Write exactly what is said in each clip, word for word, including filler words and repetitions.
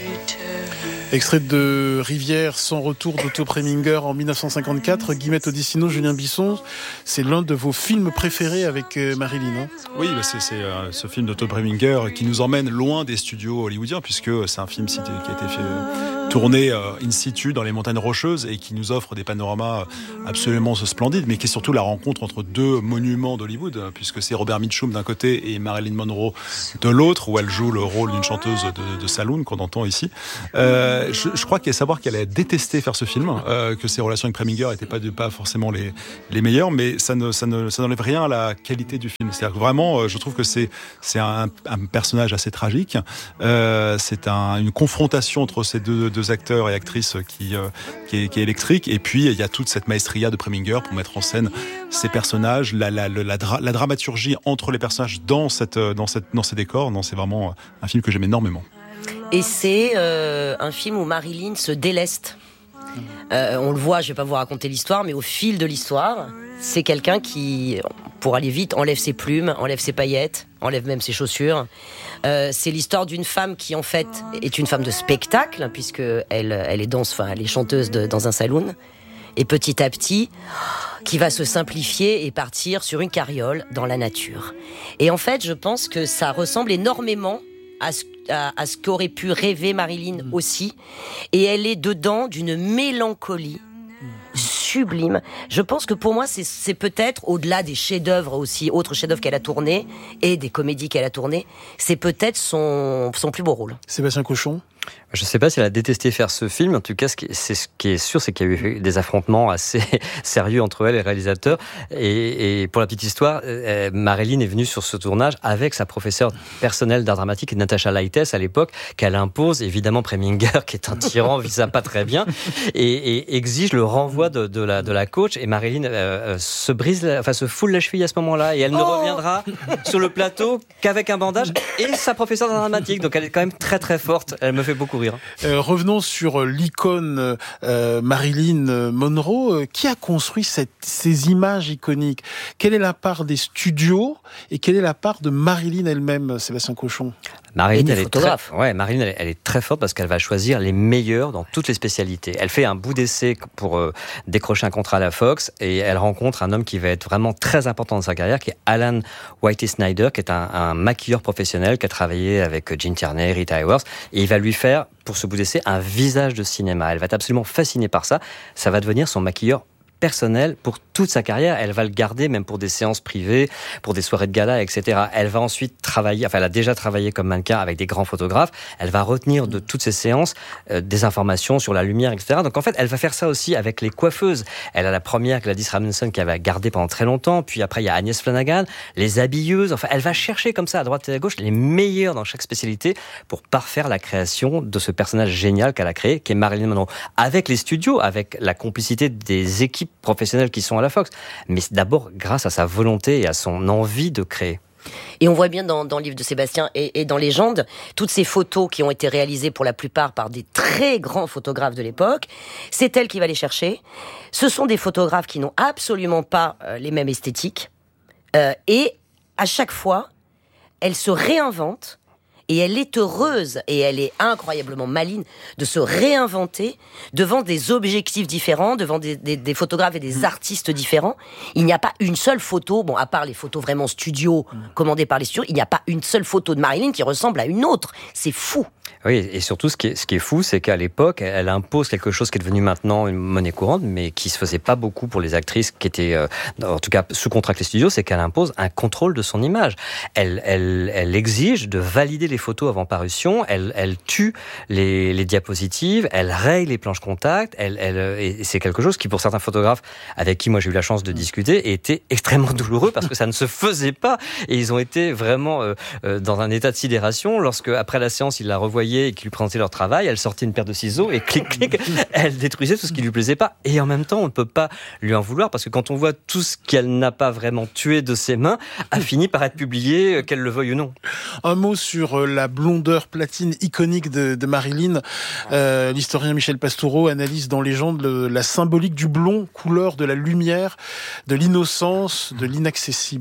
Extrait de Rivière sans retour d'Otto Preminger en dix-neuf cent cinquante-quatre. Guillemette Odissino, Julien Bisson, c'est l'un de vos films préférés avec Marilyn. Hein. Oui, bah c'est, c'est euh, ce film d'Otto Preminger qui nous emmène loin des studios hollywoodiens, puisque c'est un film qui a été fait, tourné euh, in situ dans les montagnes rocheuses et qui nous offre des panoramas absolument splendides, mais qui est surtout la rencontre entre deux monuments d'Hollywood, puisque c'est Robert Mitchum d'un côté et Marilyn Monroe de l'autre, où elle joue le rôle d'une chanteuse de, de saloon qu'on entend ici. Euh, Je, je crois qu'il y a à savoir qu'elle a détesté faire ce film, euh, que ses relations avec Preminger n'étaient pas, pas forcément les, les meilleures, mais ça, ne, ça, ne, ça n'enlève rien à la qualité du film. C'est-à-dire que vraiment, euh, je trouve que c'est, c'est un, un personnage assez tragique. Euh, c'est un, une confrontation entre ces deux, deux acteurs et actrices qui, euh, qui, est, qui est électrique. Et puis, il y a toute cette maestria de Preminger pour mettre en scène ces personnages, la, la, la, la, dra- la dramaturgie entre les personnages dans, cette, dans, cette, dans ces décors. Non, c'est vraiment un film que j'aime énormément. Et c'est euh, un film où Marilyn se déleste. Euh, on le voit, je vais pas vous raconter l'histoire, mais au fil de l'histoire, c'est quelqu'un qui, pour aller vite, enlève ses plumes, enlève ses paillettes, enlève même ses chaussures. Euh, c'est l'histoire d'une femme qui, en fait, est une femme de spectacle, puisque elle, elle est danse, enfin, elle est chanteuse de, dans un saloon. Et petit à petit, qui va se simplifier et partir sur une carriole dans la nature. Et en fait, je pense que ça ressemble énormément à ce, à, à ce qu'aurait pu rêver Marilyn aussi. Et elle est dedans d'une mélancolie sublime. Je pense que pour moi, c'est, c'est peut-être, au-delà des chefs-d'œuvre aussi, autres chefs-d'œuvre qu'elle a tournés, et des comédies qu'elle a tournées, c'est peut-être son, son plus beau rôle. Sébastien Cochon ? Je ne sais pas si elle a détesté faire ce film. En tout cas, ce qui, c'est, ce qui est sûr, c'est qu'il y a eu des affrontements assez sérieux entre elle et le réalisateur. Et, et pour la petite histoire, euh, Marilyn est venue sur ce tournage avec sa professeure personnelle d'art dramatique, Natasha Lytess, à l'époque, qu'elle impose. Évidemment, Preminger, qui est un tyran, vit ça pas très bien, et, et exige le renvoi de, de, la, de la coach. Et Marilyn euh, se brise, la, enfin se foule la cheville à ce moment-là. Et elle ne oh reviendra sur le plateau qu'avec un bandage et sa professeure d'art dramatique. Donc elle est quand même très très forte. Elle me fait beaucoup rire. Euh, revenons sur l'icône euh, Marilyn Monroe. Qui a construit cette, ces images iconiques ? Quelle est la part des studios et quelle est la part de Marilyn elle-même, Sébastien Cochon ? Marilyn, elle est très, ouais, Marilyn, elle, elle est très forte parce qu'elle va choisir les meilleurs dans toutes les spécialités. Elle fait un bout d'essai pour euh, décrocher un contrat à la Fox et elle rencontre un homme qui va être vraiment très important dans sa carrière, qui est Alan Whitey Snyder, qui est un, un maquilleur professionnel qui a travaillé avec Gene Tierney, Rita Hayworth, et il va lui faire, pour ce bout d'essai, un visage de cinéma. Elle va être absolument fascinée par ça. Ça va devenir son maquilleur personnel pour toute sa carrière. Elle va le garder même pour des séances privées, pour des soirées de gala, et cetera. Elle va ensuite travailler, enfin elle a déjà travaillé comme mannequin avec des grands photographes. Elle va retenir de toutes ces séances euh, des informations sur la lumière, et cetera. Donc en fait, elle va faire ça aussi avec les coiffeuses. Elle a la première, Gladys Ramlinson, qu'elle va garder pendant très longtemps. Puis après, il y a Agnès Flanagan, les habilleuses. Enfin, elle va chercher comme ça à droite et à gauche les meilleurs dans chaque spécialité pour parfaire la création de ce personnage génial qu'elle a créé, qui est Marilyn Monroe. Avec les studios, avec la complicité des équipes professionnels qui sont à la Fox, mais d'abord grâce à sa volonté et à son envie de créer. Et on voit bien dans, dans le livre de Sébastien et, et dans Légende, toutes ces photos qui ont été réalisées pour la plupart par des très grands photographes de l'époque, c'est elle qui va les chercher. Ce sont des photographes qui n'ont absolument pas euh, les mêmes esthétiques. Euh, et à chaque fois, elle se réinvente. Et elle est heureuse, et elle est incroyablement maligne de se réinventer devant des objectifs différents, devant des, des, des photographes et des artistes différents. Il n'y a pas une seule photo, bon, à part les photos vraiment studio, commandées par les studios, il n'y a pas une seule photo de Marilyn qui ressemble à une autre. C'est fou. Oui, et surtout, ce qui est, ce qui est fou, c'est qu'à l'époque, elle impose quelque chose qui est devenu maintenant une monnaie courante, mais qui se faisait pas beaucoup pour les actrices qui étaient, euh, en tout cas, sous contrat avec les studios, c'est qu'elle impose un contrôle de son image. Elle, elle, elle exige de valider les photos avant parution, elle, elle tue les, les diapositives, elle raye les planches contact, elle, elle, et c'est quelque chose qui, pour certains photographes avec qui moi j'ai eu la chance de discuter, était extrêmement douloureux parce que ça ne se faisait pas, et ils ont été vraiment euh, euh, dans un état de sidération lorsque, après la séance, ils la revoyaient et qui lui présentaient leur travail, elle sortait une paire de ciseaux et clic clic, elle détruisait tout ce qui lui plaisait pas. Et en même temps, on ne peut pas lui en vouloir parce que quand on voit tout ce qu'elle n'a pas vraiment tué de ses mains, a fini par être publié, qu'elle le veuille ou non. Un mot sur la blondeur platine iconique de, de Marilyn. Euh, l'historien Michel Pastoureau analyse dans Légende le, la symbolique du blond, couleur de la lumière, de l'innocence, de l'inaccessible.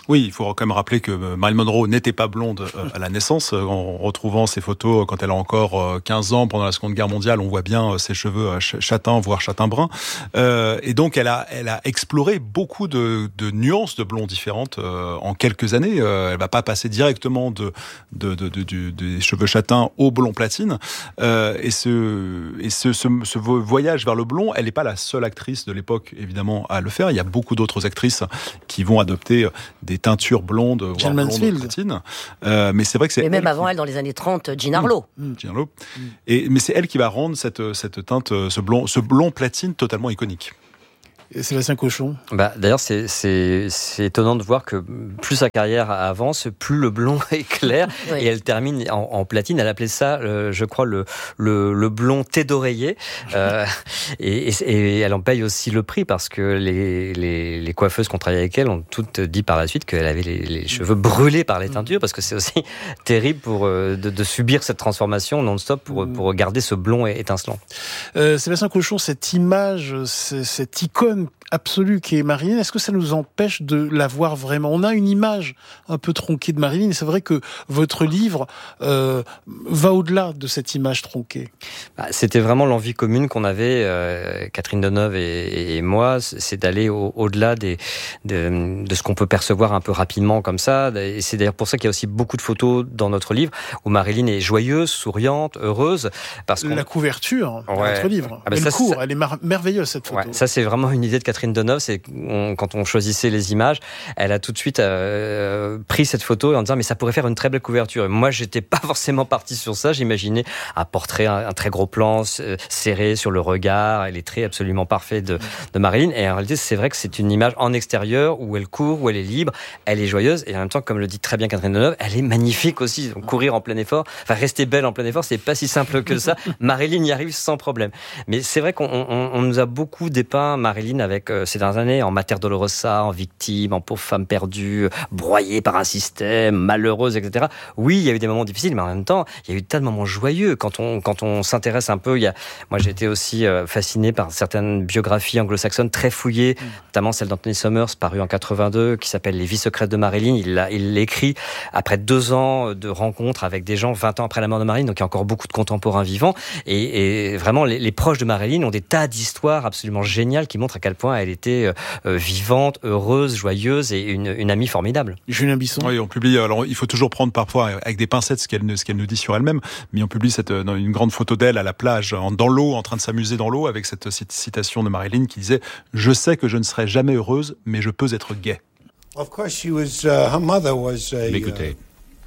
Oui, il faut quand même rappeler que Marilyn Monroe n'était pas blonde à la naissance. En retrouvant ses photos quand elle a encore quinze ans, pendant la Seconde Guerre mondiale, on voit bien ses cheveux châtains, voire châtain-brun. Euh, et donc, elle a, elle a exploré beaucoup de, de nuances de blond différentes euh, en quelques années. Euh, elle va pas passer directement de, de, de, de, de des cheveux châtains au blond platine. Euh, et ce, et ce, ce, ce voyage vers le blond, elle n'est pas la seule actrice de l'époque, évidemment, à le faire. Il y a beaucoup d'autres actrices qui vont adopter des teintures blondes, voire blondes platines. Euh, mais c'est vrai que c'est. Et même elle avant qui... elle, dans les années trente, Jean Harlow. Mmh, Jean Harlow. Mmh. Et mais c'est elle qui va rendre cette cette teinte, ce blond, ce blond platine totalement iconique. Et Sébastien Cochon. Bah, d'ailleurs, c'est, c'est, c'est étonnant de voir que plus sa carrière avance, plus le blond est clair. Oui. Et elle termine en, en platine. Elle appelait ça, euh, je crois, le, le, le blond thé d'oreiller. Euh, et, et, et elle en paye aussi le prix parce que les, les, les coiffeuses qui ont travaillé avec elle ont toutes dit par la suite qu'elle avait les, les cheveux brûlés par les teintures, parce que c'est aussi terrible pour, euh, de, de subir cette transformation non-stop pour, pour garder ce blond étincelant. Euh, Sébastien Cochon, cette image, cette icône absolue qui est Marilyn, est-ce que ça nous empêche de la voir vraiment ? On a une image un peu tronquée de Marilyn, et c'est vrai que votre livre euh, va au-delà de cette image tronquée. Bah, c'était vraiment l'envie commune qu'on avait, euh, Catherine Deneuve et, et moi, c'est d'aller au, au-delà des, de, de ce qu'on peut percevoir un peu rapidement comme ça. Et c'est d'ailleurs pour ça qu'il y a aussi beaucoup de photos dans notre livre où Marilyn est joyeuse, souriante, heureuse. Parce qu'on... La couverture de ouais. votre livre, ah bah elle ça, court, ça... elle est mar- merveilleuse cette photo. Ouais, ça c'est vraiment une idée de Catherine Deneuve, c'est on, quand on choisissait les images, elle a tout de suite euh, pris cette photo en disant mais ça pourrait faire une très belle couverture. Et moi j'étais pas forcément parti sur ça, j'imaginais un portrait, un, un très gros plan euh, serré sur le regard, et les traits absolument parfaits de, de Marilyn. Et en réalité c'est vrai que c'est une image en extérieur où elle court, où elle est libre, elle est joyeuse, et en même temps, comme le dit très bien Catherine Deneuve, elle est magnifique aussi. Donc, courir en plein effort, enfin rester belle en plein effort, c'est pas si simple que ça. Marilyn y arrive sans problème. Mais c'est vrai qu'on on, on nous a beaucoup dépeint Marilyn avec euh, ces dernières années en Mater Dolorosa, en victime, en pauvre femme perdue, broyée par un système, malheureuse, et cetera. Oui, il y a eu des moments difficiles, mais en même temps, il y a eu tas de moments joyeux. Quand on, quand on s'intéresse un peu, il y a, moi j'ai été aussi euh, fasciné par certaines biographies anglo-saxonnes très fouillées, mmh. notamment celle d'Anthony Summers, parue en quatre-vingt-deux, qui s'appelle Les vies secrètes de Marilyn. Il l'a, il l'écrit après deux ans de rencontres avec des gens, vingt ans après la mort de Marilyn, donc il y a encore beaucoup de contemporains vivants. Et, et vraiment, les, les proches de Marilyn ont des tas d'histoires absolument géniales qui montrent à quel point elle était euh, vivante, heureuse, joyeuse et une, une amie formidable. Julien Bisson. Oui, on publie. Alors, il faut toujours prendre parfois avec des pincettes ce qu'elle, ce qu'elle nous dit sur elle-même. Mais on publie cette, une grande photo d'elle à la plage, dans l'eau, en train de s'améuser dans l'eau, avec cette citation de Marilyn qui disait « Je sais que je ne serai jamais heureuse, mais je peux être gaie ». Écoutez,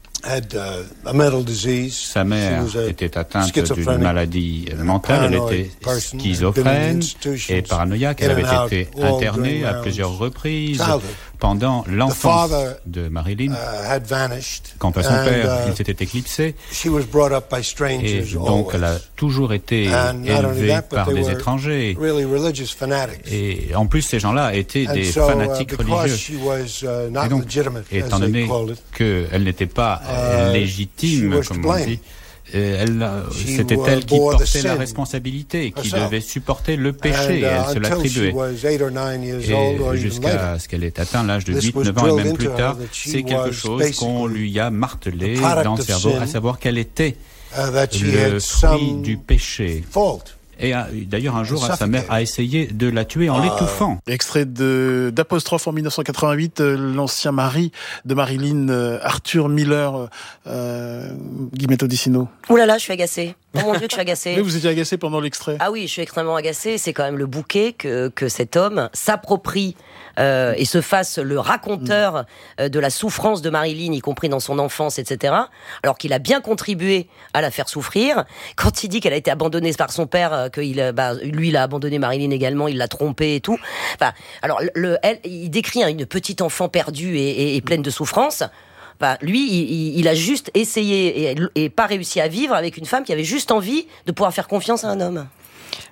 sa mère était atteinte d'une maladie mentale, elle était schizophrène et paranoïaque. Elle avait été internée à plusieurs reprises pendant l'enfance de Marilyn. Quant à son père, il s'était éclipsé et donc elle a toujours été élevée par des étrangers. Et en plus, ces gens-là étaient des fanatiques religieux. Et donc, étant donné qu'elle n'était pas légitime, comme on dit, elle, c'était elle qui portait la responsabilité, qui devait supporter le péché, et elle se l'attribuait. Et jusqu'à ce qu'elle ait atteint l'âge de huit neuf ans et même plus tard, c'est quelque chose qu'on lui a martelé dans le cerveau, à savoir qu'elle était le fruit du péché. Et d'ailleurs, un jour, sa mère a essayé de la tuer en l'étouffant. Extrait de, d'Apostrophe en dix-neuf cent quatre-vingt-huit, l'ancien mari de Marilyn, Arthur Miller, euh, Guillemette Odissino. Ouh là là, je suis agacée. Oh mon Dieu, que je suis agacée. Mais vous étiez agacée pendant l'extrait. Ah oui, je suis extrêmement agacée. C'est quand même le bouquet que, que cet homme s'approprie euh, et se fasse le raconteur euh, de la souffrance de Marilyn, y compris dans son enfance, et cetera. Alors qu'il a bien contribué à la faire souffrir. Quand il dit qu'elle a été abandonnée par son père, euh, que il, bah, lui, il a abandonné Marilyn également, il l'a trompée et tout. Enfin, alors, le, elle, il décrit hein, une petite enfant perdue et, et, et pleine de souffrance. Enfin, lui, il, il a juste essayé et, et pas réussi à vivre avec une femme qui avait juste envie de pouvoir faire confiance à un homme.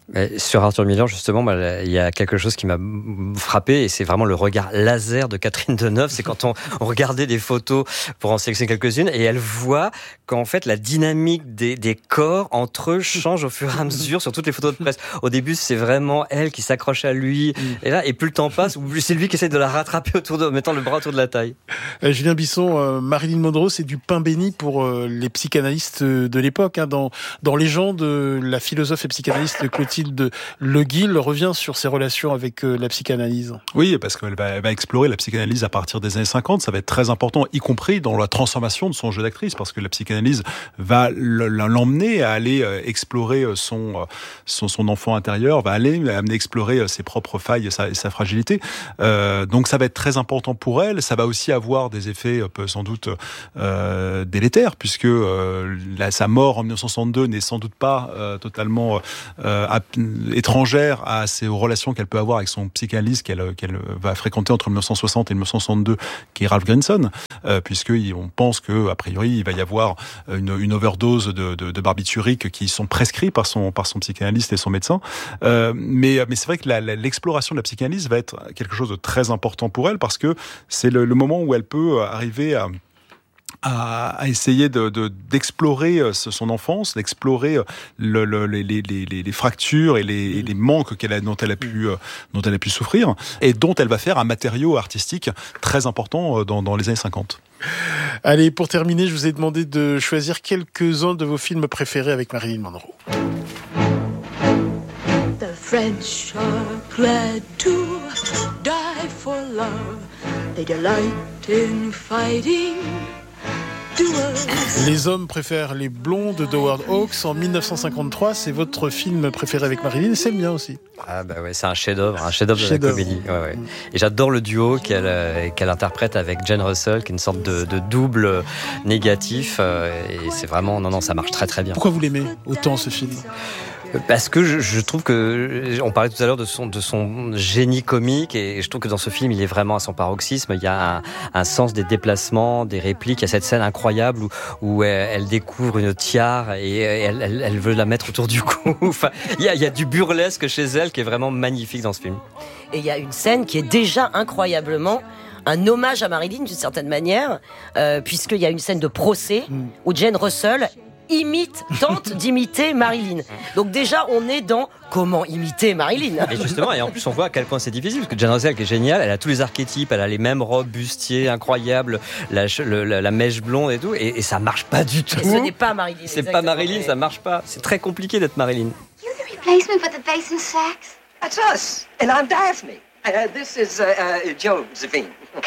Mais sur Arthur Miller, justement, bah, il y a quelque chose qui m'a frappé, et c'est vraiment le regard laser de Catherine Deneuve. C'est quand on, on regardait des photos pour en sélectionner quelques-unes, et elle voit qu'en fait la dynamique des, des corps entre eux change au fur et à mesure sur toutes les photos de presse. Au début, c'est vraiment elle qui s'accroche à lui, et là, et plus le temps passe, c'est lui qui essaie de la rattraper autour de, mettant le bras autour de la taille. Euh, Julien Bisson, euh, Marilyn Monroe, c'est du pain béni pour euh, les psychanalystes de l'époque. Hein. Dans, dans Légende, la philosophe et psychanalyste Clotilde Le Guil revient sur ses relations avec euh, la psychanalyse. Oui, parce qu'elle va, elle va explorer la psychanalyse à partir des années cinquante. Ça va être très important, y compris dans la transformation de son jeu d'actrice, parce que la psychanalyse va l'emmener à aller explorer son, son, son enfant intérieur, va aller amener à explorer ses propres failles et sa, et sa fragilité. Euh, donc ça va être très important pour elle. Ça va aussi avoir des effets sans doute euh, délétères, puisque euh, la, sa mort en dix-neuf cent soixante-deux n'est sans doute pas euh, totalement euh, à, étrangère à ces relations qu'elle peut avoir avec son psychanalyste qu'elle, qu'elle va fréquenter entre dix-neuf cent soixante et dix-neuf cent soixante-deux, qui est Ralph Grinson, euh, puisqu'on pense qu'a priori il va y avoir une, une overdose de, de, de barbituriques qui sont prescrits par son, par son psychanalyste et son médecin. Euh, mais, mais c'est vrai que la, la, l'exploration de la psychanalyse va être quelque chose de très important pour elle, parce que c'est le, le moment où elle peut arriver à À, à essayer de, de, d'explorer son enfance, d'explorer le, le, les, les, les, les fractures et les, et les manques qu'elle a, dont, elle a pu, dont elle a pu souffrir, et dont elle va faire un matériau artistique très important dans, dans les années cinquante. Allez, pour terminer, je vous ai demandé de choisir quelques-uns de vos films préférés avec Marilyn Monroe. The French are glad to die for love. They delight in fighting. Les hommes préfèrent les blondes de Howard Hawks en dix-neuf cent cinquante-trois. C'est votre film préféré avec Marilyn, c'est le mien aussi. Ah bah ouais, c'est un chef-d'œuvre, un chef-d'œuvre de la comédie. Ouais, ouais. Et j'adore le duo qu'elle, euh, qu'elle interprète avec Jane Russell, qui est une sorte de, de double négatif. Euh, et c'est vraiment, non, non, ça marche très très bien. Pourquoi vous l'aimez autant, ce film ? Parce que je, je trouve que, on parlait tout à l'heure de son, de son génie comique, et je trouve que dans ce film, il est vraiment à son paroxysme. Il y a un, un sens des déplacements, des répliques. Il y a cette scène incroyable où, où elle, elle découvre une tiare et elle, elle, elle veut la mettre autour du cou. Enfin, il y a, il y a du burlesque chez elle qui est vraiment magnifique dans ce film. Et il y a une scène qui est déjà incroyablement un hommage à Marilyn d'une certaine manière, euh, puisqu'il y a une scène de procès où Jane Russell imite, tente d'imiter Marilyn. Donc déjà, on est dans comment imiter Marilyn. Et justement, et en plus, on voit à quel point c'est difficile, parce que Jane Russell, qui est géniale, elle a tous les archétypes, elle a les mêmes robes, bustiers, incroyables, la, le, la, la mèche blonde et tout, et, et ça marche pas du tout. Et ce n'est pas Marilyn. C'est pas Marilyn, ça marche pas. C'est très compliqué d'être Marilyn. You're the replacement for the bass and sax? That's us, and I'm Daphne. Uh, this is uh, uh, Josephine.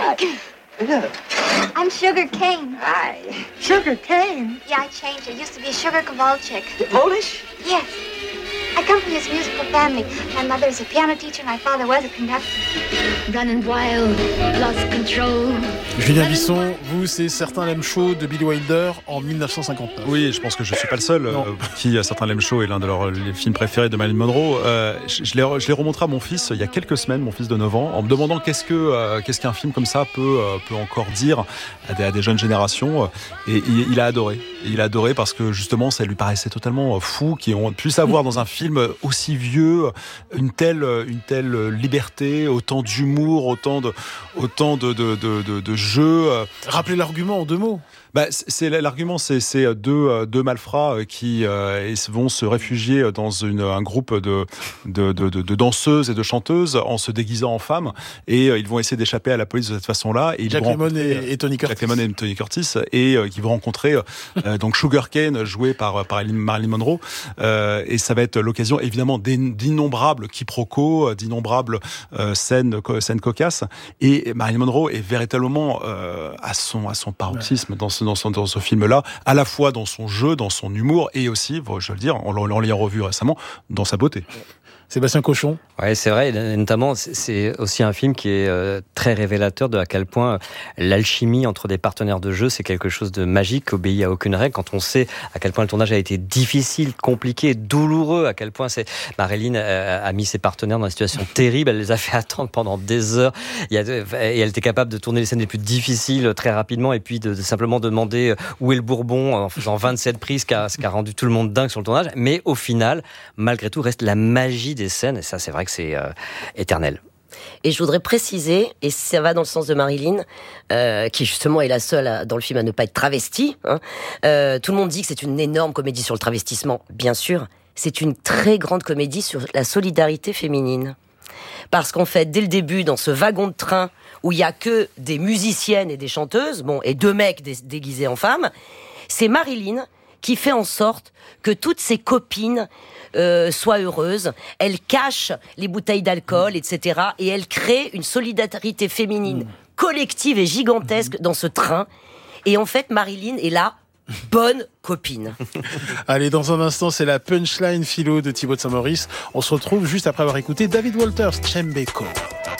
Yeah. I'm Sugar Cane. Hi. Sugar Cane? Yeah, I changed. I used to be a Sugar Kowalczyk. Polish? Yes. I come from this musical family. My mother is a piano teacher, my father was a conductor. Running wild, lost control. Julien Bisson, vous, c'est Certains l'aiment chaud de Billy Wilder en dix-neuf cent cinquante-neuf. Oui, je pense que je suis pas le seul. Euh, qui Certains l'aiment chaud est l'un de leurs les films préférés de Marilyn Monroe. Euh, je, je, l'ai, je l'ai remontré à mon fils il y a quelques semaines, mon fils de neuf ans, en me demandant qu'est-ce que euh, qu'est-ce qu'un film comme ça peut euh, peut encore dire à des, à des jeunes générations. Et il, il a adoré. Et il a adoré parce que justement, ça lui paraissait totalement fou qu'on puisse avoir dans un film aussi vieux une telle une telle liberté, autant d'humour, autant de autant de de de, de, de jeux. Rappelez l'argument en deux mots. Bah, c'est l'argument, c'est, c'est deux, deux malfrats qui euh, vont se réfugier dans une, un groupe de, de, de, de danseuses et de chanteuses en se déguisant en femmes, et euh, ils vont essayer d'échapper à la police de cette façon-là. Et Jack Lemmon et, et Tony Curtis. Jack Lemmon et Tony Curtis, et euh, qui vont rencontrer euh, donc Sugar Cane, joué par, par Marilyn Monroe, euh, et ça va être l'occasion évidemment d'innombrables quiproquos, d'innombrables euh, scènes, scènes cocasses, et Marilyn Monroe est véritablement euh, à son à son paroxysme ouais. dans ce Dans ce, dans ce film-là, à la fois dans son jeu, dans son humour, et aussi, je veux le dire, en, en l'ayant revu récemment, dans sa beauté. Sébastien Cochon. Ouais, c'est vrai. Et notamment, c'est aussi un film qui est euh, très révélateur de à quel point l'alchimie entre des partenaires de jeu, c'est quelque chose de magique, obéit à aucune règle. Quand on sait à quel point le tournage a été difficile, compliqué, douloureux, à quel point c'est Marilyn a, a mis ses partenaires dans une situation terrible. Elle les a fait attendre pendant des heures. Il y a, et elle était capable de tourner les scènes les plus difficiles très rapidement, et puis de, de simplement demander où est le Bourbon en faisant vingt-sept prises, ce qui a, ce qui a rendu tout le monde dingue sur le tournage. Mais au final, malgré tout, reste la magie des scènes. Et ça, c'est vrai que c'est euh, éternel. Et je voudrais préciser, et ça va dans le sens de Marilyn, euh, qui justement est la seule à, dans le film à ne pas être travestie. Hein. Euh, tout le monde dit que c'est une énorme comédie sur le travestissement. Bien sûr, c'est une très grande comédie sur la solidarité féminine. Parce qu'en fait, dès le début, dans ce wagon de train où il n'y a que des musiciennes et des chanteuses, bon, et deux mecs dé- déguisés en femmes, c'est Marilyn qui fait en sorte que toutes ses copines euh, soient heureuses. Elle cache les bouteilles d'alcool, et cetera. Et elle crée une solidarité féminine collective et gigantesque dans ce train. Et en fait, Marilyn est là, bonne copine. Allez, dans un instant, c'est la punchline philo de Thibaut de Saint-Maurice. On se retrouve juste après avoir écouté David Walters, Chembeko.